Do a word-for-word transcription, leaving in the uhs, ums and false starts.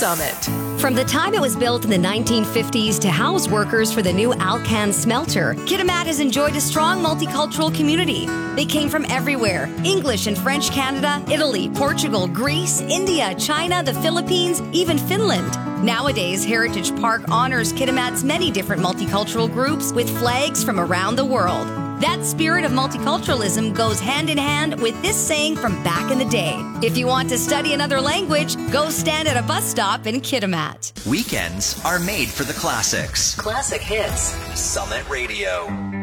Summit. From the time it was built in the nineteen fifties to house workers for the new Alcan smelter, Kitimat has enjoyed a strong multicultural community. They came from everywhere: English and French Canada, Italy, Portugal, Greece, India, China, the Philippines, even Finland. Nowadays, Heritage Park honors Kitimat's many different multicultural groups with flags from around the world. That spirit of multiculturalism goes hand in hand with this saying from back in the day: if you want to study another language, go stand at a bus stop in Kitimat. Weekends are made for the classics. Classic hits. Summit Radio.